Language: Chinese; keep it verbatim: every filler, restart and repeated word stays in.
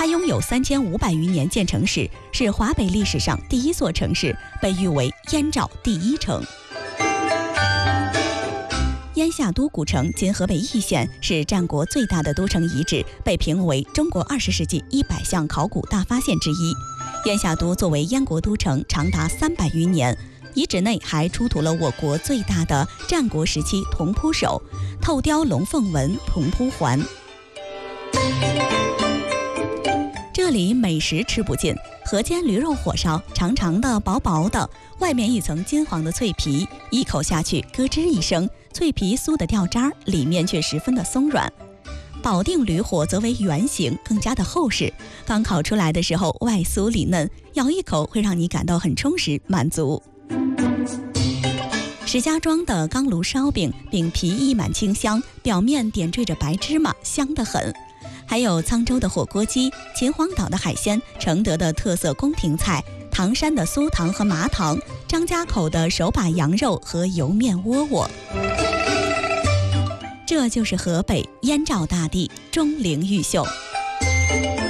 它拥有三千五百余年建成史，是华北历史上第一座城市，被誉为燕赵第一城。燕下都古城今河北易县，是战国最大的都城遗址，被评为中国二十世纪一百项考古大发现之一。燕下都作为燕国都城长达三百余年，遗址内还出土了我国最大的战国时期铜扑手、透雕龙凤纹铜扑环。这里美食吃不尽，河间驴肉火烧，长长的薄薄的，外面一层金黄的脆皮，一口下去咯吱一声，脆皮酥的掉渣，里面却十分的松软。保定驴火则为圆形，更加的厚实，刚烤出来的时候外酥里嫩，咬一口会让你感到很充实满足。石家庄的钢炉烧饼，饼皮溢满清香，表面点缀着白芝麻，香得很。还有沧州的火锅鸡、秦皇岛的海鲜、承德的特色宫廷菜、唐山的酥糖和麻糖、张家口的手把羊肉和油面窝窝。这就是河北燕赵大地，钟灵毓秀。